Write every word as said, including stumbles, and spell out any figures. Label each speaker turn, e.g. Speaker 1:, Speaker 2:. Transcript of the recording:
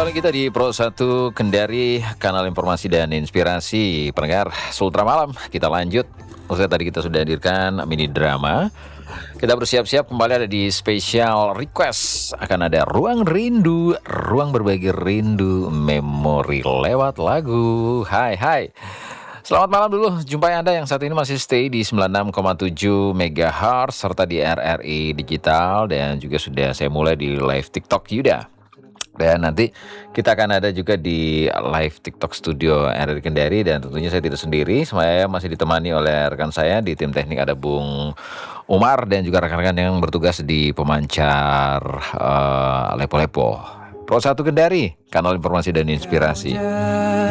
Speaker 1: kembali kita di Pro satu Kendari, kanal informasi dan inspirasi. Pendengar Sultra Malam, kita lanjut. Usai tadi kita sudah hadirkan mini drama, kita bersiap-siap kembali ada di spesial request. Akan ada Ruang Rindu, ruang berbagi rindu, memori lewat lagu. Hai hai, selamat malam dulu. Jumpai Anda yang saat ini masih stay di sembilan puluh enam koma tujuh megahertz serta di R R I Digital, dan juga sudah saya mulai di live TikTok Yuda. Dan nanti kita akan ada juga di live TikTok Studio R R I Kendari, dan tentunya saya tidak sendiri. Saya masih ditemani oleh rekan saya di tim teknik, ada Bung Umar dan juga rekan-rekan yang bertugas di pemancar uh, Lepo-Lepo. Pro satu Kendari, kanal informasi dan inspirasi.